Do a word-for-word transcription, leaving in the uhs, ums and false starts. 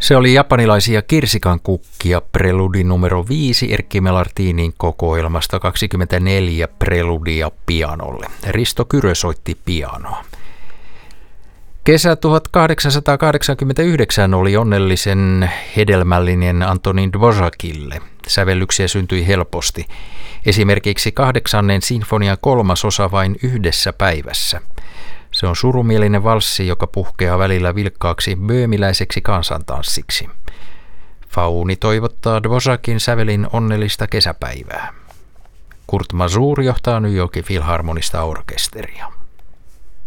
Se oli japanilaisia kirsikan kukkia, preludi numero viisi Erkki Melartinin kokoelmasta kaksikymmentäneljä preludia pianolle. Risto Kyrö soitti pianoa. Kesä tuhatkahdeksansataakahdeksankymmentäyhdeksän oli onnellisen hedelmällinen Antonin Dvořákille. Sävellyksiä syntyi helposti. Esimerkiksi kahdeksannen sinfonian kolmas osa vain yhdessä päivässä. Se on surumielinen valssi, joka puhkeaa välillä vilkkaaksi böömiläiseksi kansantanssiksi. Fauni toivottaa Dvořákin sävelin onnellista kesäpäivää. Kurt Masur johtaa New Yorkin Filharmonista orkesteria.